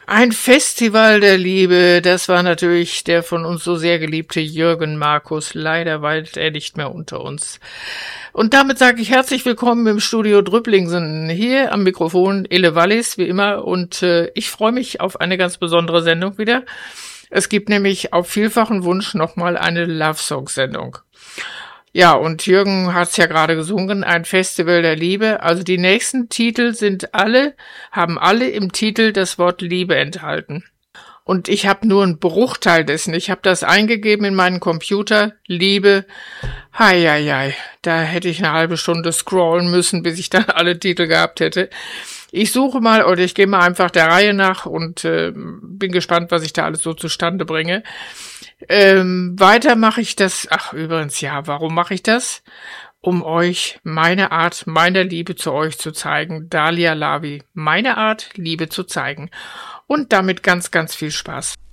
Ein Festival der Liebe, das war natürlich der von uns so sehr geliebte Jürgen Markus. Leider weilt er nicht mehr unter uns. Und damit sage ich herzlich willkommen im Studio Drüpplingsen. Hier am Mikrofon Ille Wallis, wie immer. Und ich freue mich auf eine ganz besondere Sendung wieder. Es gibt nämlich auf vielfachen Wunsch nochmal eine Love-Song-Sendung. Ja, und Jürgen hat's ja gerade gesungen, ein Festival der Liebe. Also die nächsten Titel haben alle im Titel das Wort Liebe enthalten. Und ich habe nur einen Bruchteil dessen. Ich habe das eingegeben in meinen Computer, Liebe. Heieiei, da hätte ich eine halbe Stunde scrollen müssen, bis ich dann alle Titel gehabt hätte. Ich suche mal oder ich gehe mal einfach der Reihe nach und bin gespannt, was ich da alles so zustande bringe. Weiter mache ich das, warum mache ich das? Um euch meine Art meiner Liebe zu euch zu zeigen. Dalia Lavi, meine Art, Liebe zu zeigen. Und damit ganz, ganz viel Spaß.